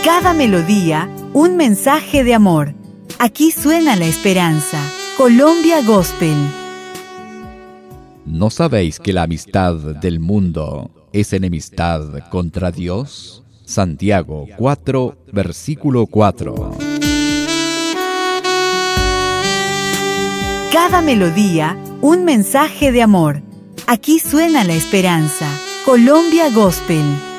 Cada melodía, un mensaje de amor. Aquí suena la esperanza. Colombia Gospel. ¿No sabéis que la amistad del mundo es enemistad contra Dios? Santiago 4, versículo 4. Cada melodía, un mensaje de amor. Aquí suena la esperanza. Colombia Gospel.